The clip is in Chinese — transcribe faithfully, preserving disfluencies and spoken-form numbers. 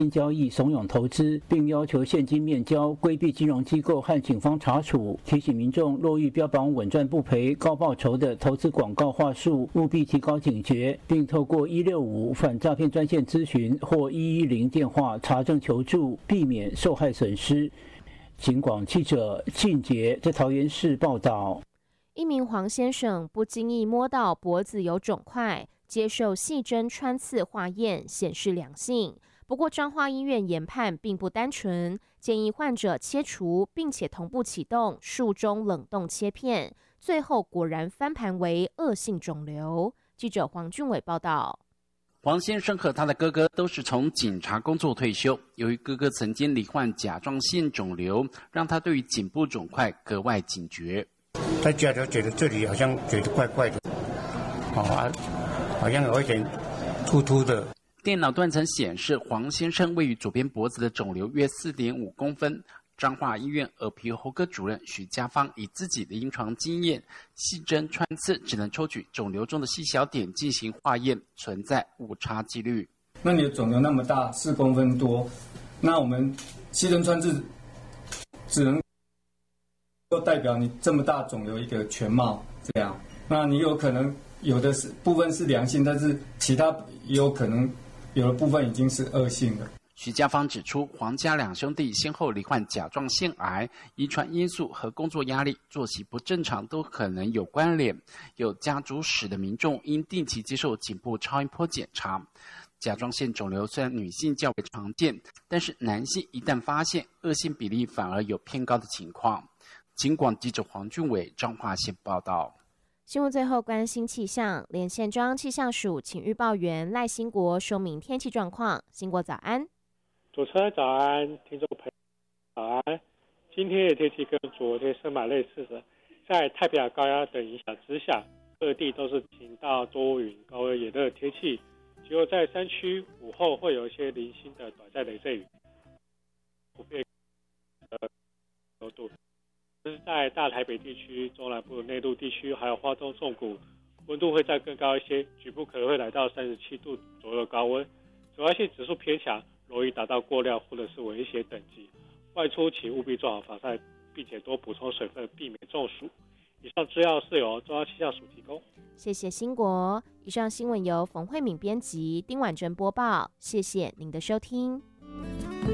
交易怂恿投资，并要求现金面交，规避金融机构和警方查处。提醒民众若欲标榜稳赚不赔、高报酬的投资广告话术，务必提高警觉，并透过一六五反诈骗专线咨询或一一零电话查证求助，避免受害损失。警广记者靳杰在桃园市报道。 一名黄先生不经意摸到脖子有肿块，接受细针穿刺化验，显示良性。不过彰化医院研判并不单纯，建议患者切除，并且同步启动术中冷冻切片，最后果然翻盘为恶性肿瘤。记者黄俊伟报道。 黄先生和他的哥哥都是从警察工作退休，由于哥哥曾经罹患甲状腺肿瘤，让他对于颈部肿块格外警觉。 在家就觉得这里好像觉得怪怪的，哦啊，好像有一点突突的。 电脑断层显示，黄先生位于左边脖子的肿瘤约 四点五公分。彰化医院耳鼻喉科主任许家芳以自己的临床经验，细针穿刺只能抽取肿瘤中的细小点进行化验，存在误差几率。 那你的肿瘤那么大，四公分多，那我们细针穿刺只能够代表你这么大肿瘤一个全貌，这样。那你有可能有的是部分是良性，但是其他也有可能有的部分已经是恶性的。 徐家芳指出，黄家两兄弟先后罹患甲状腺癌，遗传因素和工作压力、作息不正常都可能有关联。有家族史的民众应定期接受颈部超音波检查。甲状腺肿瘤虽然女性较为常见，但是男性一旦发现，恶性比例反而有偏高的情况。警广记者黄俊伟彰化县报道。 新闻最后关心气象，连线中央气象署请预报员赖兴国说明天气状况。兴国早安。 主持人早安，听众朋友早安。今天的天气跟昨天是蛮类似的，在太平洋高压的影响之下，各地都是晴到多云、高温炎热的天气。只有在山区午后会有一些零星的短暂雷阵雨，普遍的温度。是在大台北地区、中南部内陆地区，还有花东纵谷，温度会再更高一些，局部可能会来到三十七度左右的高温。紫外线指数偏强，容易达到过量或者是危险等级。外出请务必做好防晒，并且多补充水分，避免中暑。以上资料是由中央气象署提供。 谢谢兴国。以上新闻由冯慧敏编辑，丁婉珍播报。谢谢您的收听。